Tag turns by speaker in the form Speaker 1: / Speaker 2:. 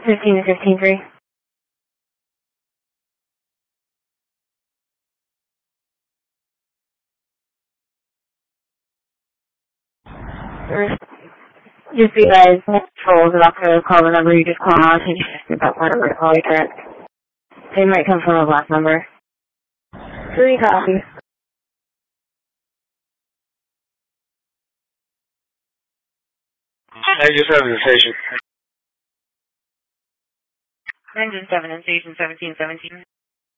Speaker 1: 15 to 15-3. Just be guys, trolls about to call the number you just called on, and just about whatever to call you direct. They might come from a black number. 3 copies.
Speaker 2: Engine 7 in station.
Speaker 1: Engine 7 in station 1717.